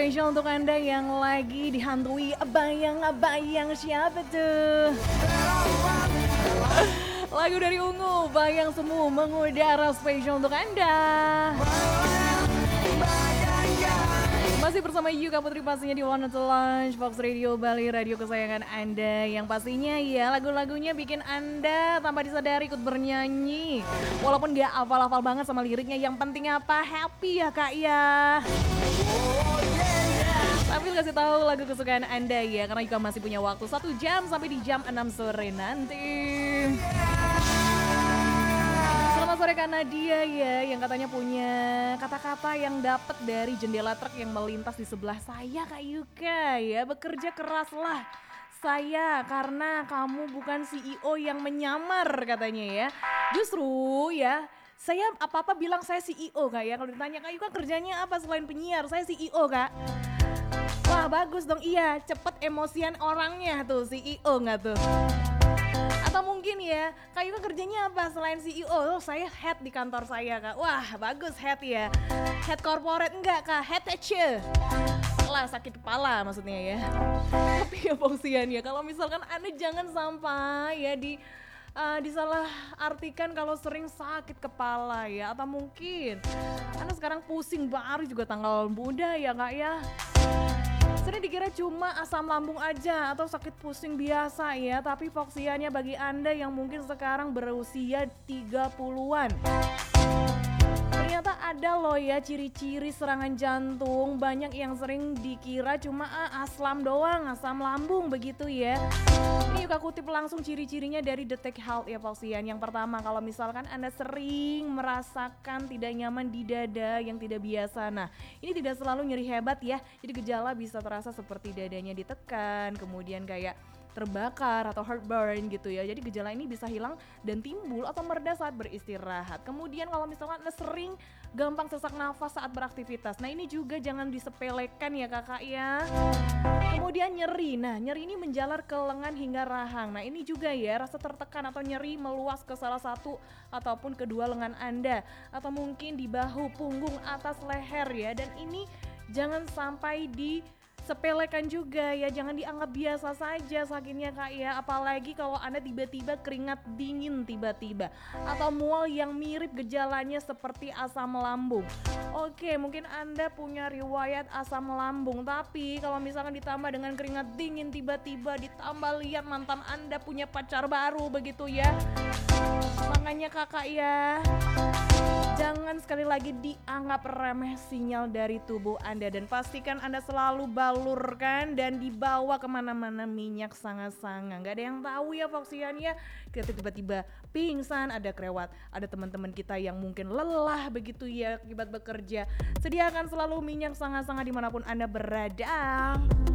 spesial untuk Anda yang lagi dihantui bayang-bayang siapa tuh? Lagu dari Ungu, Bayang Semu mengudara spesial untuk Anda. Masih bersama Yuka Putri pastinya di One to Lunch Fox Radio Bali, radio kesayangan Anda. Yang pastinya ya lagu-lagunya bikin Anda tanpa disadari ikut bernyanyi. Walaupun gak hafal-hafal banget sama liriknya, yang penting apa? Happy ya Kak ya. Sambil kasih tahu lagu kesukaan Anda ya, karena Yuka masih punya waktu 1 jam sampai di jam 6 sore nanti. Selamat sore Kak Nadia ya, yang katanya punya kata-kata yang dapat dari jendela truk yang melintas di sebelah saya Kak Yuka ya. Bekerja keraslah saya karena kamu bukan CEO yang menyamar katanya ya. Justru ya, saya apa-apa bilang saya CEO Kak ya. Kalau ditanya Kak Yuka kerjanya apa selain penyiar, saya CEO Kak. Wah bagus dong, iya cepet emosian orangnya tuh CEO nggak tuh? Atau mungkin ya, Kak Yuka kerjanya apa selain CEO? Oh saya head di kantor saya Kak. Wah bagus head ya. Head corporate enggak Kak, head aja. Lah sakit kepala maksudnya ya. Tapi ya fungsian ya, kalau misalkan Anda jangan sampai ya disalah artikan kalau sering sakit kepala ya. Atau mungkin Anda sekarang pusing baru juga tanggal muda ya Kak ya. Sering dikira cuma asam lambung aja atau sakit pusing biasa ya, tapi foksiannya bagi Anda yang mungkin sekarang berusia 30-an. Ternyata ada loh ya ciri-ciri serangan jantung, banyak yang sering dikira cuma asam doang, asam lambung begitu ya. Ini Yuka kutip langsung ciri-cirinya dari Detek Health ya Foksian. Yang pertama, kalau misalkan Anda sering merasakan tidak nyaman di dada yang tidak biasa. Nah, ini tidak selalu nyeri hebat ya. Jadi gejala bisa terasa seperti dadanya ditekan, kemudian kayak terbakar atau heartburn gitu ya. Jadi gejala ini bisa hilang dan timbul atau mereda saat beristirahat. Kemudian kalau misalkan Anda sering gampang sesak nafas saat beraktivitas. Nah ini juga jangan disepelekan ya kakak ya. Kemudian nyeri. Nah nyeri ini menjalar ke lengan hingga rahang. Nah ini juga ya, rasa tertekan atau nyeri meluas ke salah satu ataupun kedua lengan Anda. Atau mungkin di bahu, punggung, atas leher ya. Dan ini jangan sampai sepelekan juga ya, jangan dianggap biasa saja sakitnya Kak ya. Apalagi kalau Anda tiba-tiba keringat dingin tiba-tiba atau mual yang mirip gejalanya seperti asam lambung. Oke, mungkin Anda punya riwayat asam lambung, tapi kalau misalkan ditambah dengan keringat dingin tiba-tiba, ditambah lihat mantan Anda punya pacar baru begitu ya. Makanya kakak ya, jangan sekali lagi dianggap remeh sinyal dari tubuh Anda. Dan pastikan Anda selalu balurkan dan dibawa kemana-mana minyak sangat-sangat. Gak ada yang tahu ya Foksian ya, kita tiba-tiba pingsan, ada kelewat, ada teman-teman kita yang mungkin lelah begitu ya akibat bekerja. Sediakan selalu minyak sangat-sangat dimanapun Anda berada.